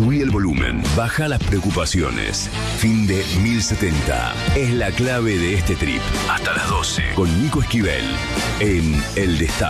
Subí el volumen, baja las preocupaciones. Fin de 1070 es la clave de este trip. Hasta las 12 con Nico Esquivel en El Destape.